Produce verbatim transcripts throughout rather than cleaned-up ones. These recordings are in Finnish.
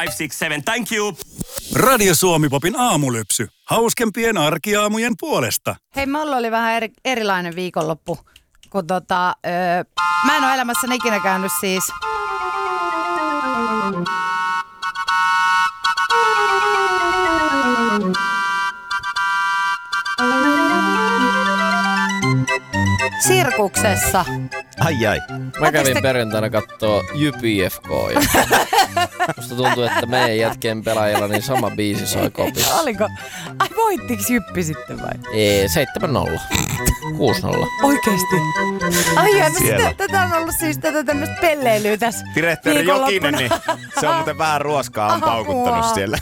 five six seven. Thank you. Radio Suomi-popin aamulypsy. Hauskempien arkiaamujen puolesta. Hei, mulla oli vähän eri, erilainen viikonloppu, kun tota, öö, mä en ole elämässäni ikinä käynyt siis... sirkuksessa. Ai ai. Mä kävin te... perjantaina kattoo Jypi F K ja musta tuntuu, että meidän jätkien pelaajilla niin sama biisi soi kopissa. Oliko? Ai voittiks Jyppi sitten vai? Ei, seitsemän nolla. kuusi nolla. Oikeesti? Ai ja, no sitä, tätä on ollut siis tätä tämmöstä pelleilyä tässä Direktori Jokinen, niin se on muuten vähän ruoskaa on paukuttanut siellä.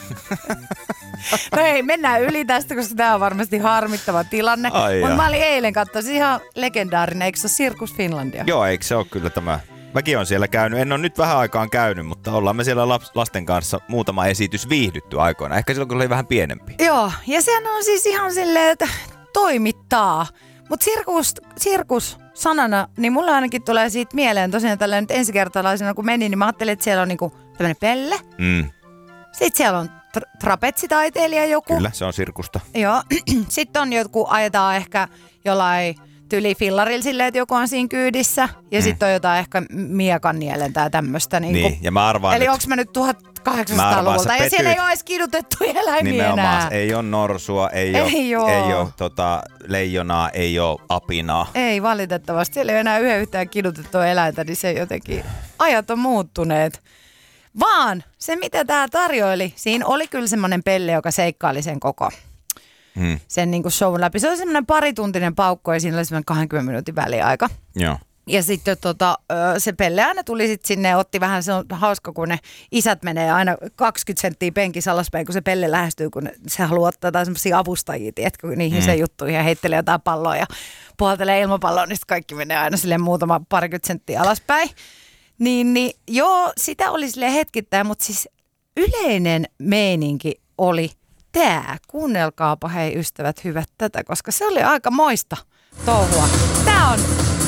No ei, mennään yli tästä, koska tää on varmasti harmittava tilanne. Mutta mä olin eilen katsoa, se ihan legendaarinen, eikö se ole Sirkus Finlandia? Joo, eikö se ole kyllä tämä. Mäkin on siellä käynyt. En ole nyt vähän aikaan käynyt, mutta ollaan me siellä lasten kanssa muutama esitys viihdytty aikoina. Ehkä silloin, kun oli vähän pienempi. Joo, ja sehän on siis ihan silleen, että toimittaa. Mutta sirkus, sirkus sanana, niin mulla ainakin tulee siitä mieleen tosiaan tällä nyt ensikertalaisena, kun menin, niin mä ajattelin, että siellä on niinku tämmönen pelle. Mm. Sitten siellä on tra- trapetsitaiteilija joku. Kyllä, se on sirkusta. Joo. Sitten on joku, ajetaan ehkä jollain tyli fillarilla silleen, että joku on siinä kyydissä. Ja mm. sitten on jotain ehkä miekannielen tai tämmöistä. Niin, niin, ja mä arvaan eli nyt... onko mä nyt tuhatkahdeksansataaluvulta? Ja siellä ei ole edes kidutettu eläimiä nimenomaan, enää. Ei ole norsua, ei, ei ole, ole. ei ole tota, leijonaa, ei ole apinaa. Ei valitettavasti. Siellä ei ole enää yhden yhtään kidutettua eläintä, niin se jotenkin ajat on muuttuneet. Vaan se, mitä tää tarjoili, siinä oli kyllä semmoinen pelle, joka seikkaili sen koko hmm. sen niin kuin shown läpi. Se oli semmoinen parituntinen paukko ja siinä oli semmoinen kaksikymmentä minuutin väliaika. Joo. Ja sitten tota, se pelle aina tuli sitten sinne ja otti vähän, se on hauska, kun ne isät menee aina kaksikymmentä senttiä penkissä alaspäin, kun se pelle lähestyy, kun se haluaa ottaa jotain semmoisia avustajia, tiedätkö, niihin hmm. se juttuihin ja heittelee jotain palloa ja puhaltelee ilmapalloa, niin sitten kaikki menee aina silleen muutama parikymmentä senttiä alaspäin. Niin, niin joo, sitä oli silleen hetkittäin, mutta siis yleinen meininki oli tää. Kuunnelkaapa hei ystävät hyvät tätä, koska se oli aika moista touhua. Tää on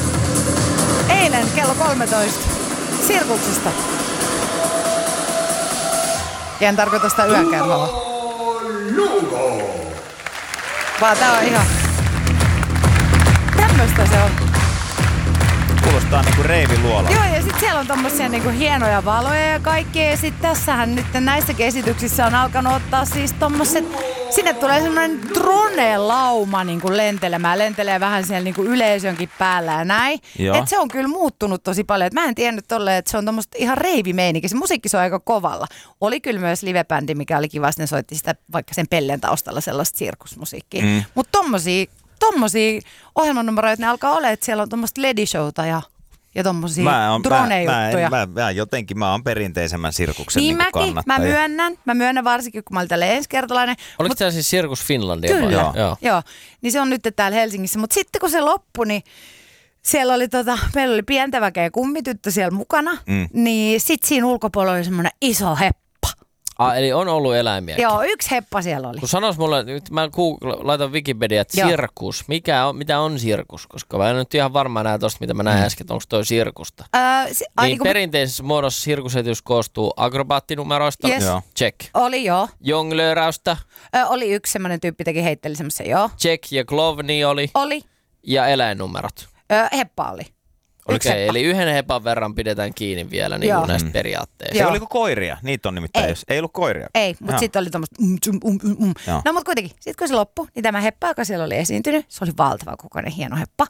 eilen kello kolmetoista sirkuksesta. Ja en tarkoita sitä yökerhoa. Vaan tää on ihan tämmöstä se on. Kuulostaa niinku reiviluola. Joo, ja sitten siellä on tommosia niinku hienoja valoja ja kaikkea. Ja sitten tässähän nyt näissäkin esityksissä on alkanut ottaa siis tommoset... Sinne tulee semmoinen drone-lauma niinku lentelemään. Lentelee vähän siellä niinku yleisönkin päällä ja näin. Että se on kyllä muuttunut tosi paljon. Et mä en tiennyt tolleen, että se on tommoista ihan reivimeininki. Se musiikki on aika kovalla. Oli kyllä myös livebändi, mikä oli kiva. Ne soitti sitä vaikka sen pellen taustalla sellaista sirkusmusiikkia. Mm. Mutta tommosia... Tommosia ohjelmanumeroita ne alkaa olla, että siellä on tommoista ledishowta ja, ja tommosia drone-juttuja. Mä, mä, mä, mä jotenkin, mä oon perinteisemmän sirkuksen niin niin mäkin, mä myönnän. Mä myönnän varsinkin, kun mä olin tälleen ensikertalainen. Oliko mut, tämä siis Sirkus Finlandia? Kyllä, vai? Joo. Joo. Joo. Niin se on nyt täällä Helsingissä. Mutta sitten kun se loppui, niin siellä oli tota, meillä oli pientä väkeä kummityttö siellä mukana. Mm. Niin sit siinä ulkopuolella oli semmoinen iso heppa. Ah, eli on ollut eläimiä. Joo, yksi heppa siellä oli. Kun sanois mulle, nyt mä Google, laitan Wikipedia, että Joo. sirkus. Mikä on, mitä on sirkus? Koska mä en nyt ihan varmaan näe tosta, mitä mä näin mm. äsken, onko toi sirkusta. Öö, se, niin, niin perinteisessä me... muodossa sirkusetys koostuu akrobaattinumeroista. Yes. Check. Oli joo. Jonglööräystä. Öö, oli yksi semmoinen tyyppi, teki heitteli semmoisen, joo. Check ja Klovni oli. Oli. Ja eläinnumerot. Öö, heppa oli. Okei, okay, eli yhden hepan verran pidetään kiinni vielä niin kuin näistä periaatteista. Se oliko koiria? Niitä on nimittäin. Ei, jos ei ollut koiria. Ei, mutta sitten oli tommoista um, um, um, um. No mutta kuitenkin, sitten kun se loppui, niin tämä heppa, joka siellä oli esiintynyt, se oli valtava kokoinen hieno heppa.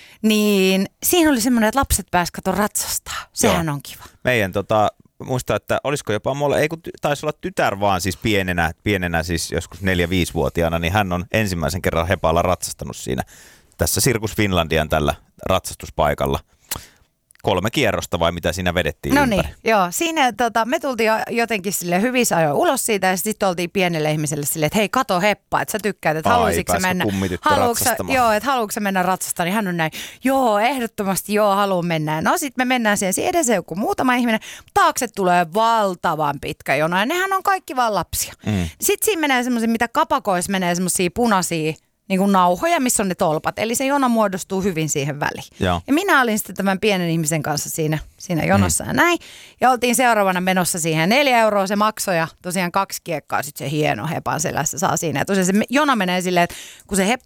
Niin siinä oli semmoinen, että lapset pääsivät kato ratsastaa. Sehän Joo. on kiva. Meidän tota... Muista, että olisiko jopa mulle, ei kun taisi olla tytär vaan siis pienenä, pienenä siis joskus neljä-viisivuotiaana, niin hän on ensimmäisen kerran hepalla ratsastanut siinä tässä Sirkus Finlandian tällä ratsastuspaikalla. Kolme kierrosta vai mitä siinä vedettiin no ympäri? No niin, joo. Siinä tota, me tultiin jotenkin sille hyvissä ajoin ulos siitä ja sitten oltiin pienelle ihmiselle silleen, että hei kato heppa, että sä tykkäät, että haluaisitko mennä, joo, että haluatko mennä ratsastamaan, niin hän on näin, joo, ehdottomasti joo, haluan mennä. No sitten me mennään siihen edessä joku muutama ihminen, taakse tulee valtavan pitkä jono ja nehän on kaikki vaan lapsia. Mm. Sitten siinä menee semmoisia, mitä kapakoissa menee semmoisia punaisia, niin kuin nauhoja, missä on ne tolpat. Eli se jono muodostuu hyvin siihen väliin. Joo. Ja minä olin sitten tämän pienen ihmisen kanssa siinä, siinä jonossa mm. ja näin. Ja oltiin seuraavana menossa siihen. Neljä euroa se maksoi ja tosiaan kaksi kiekkaa sitten se hieno hepan selässä saa siinä. Ja tosiaan se jono menee silleen, että kun se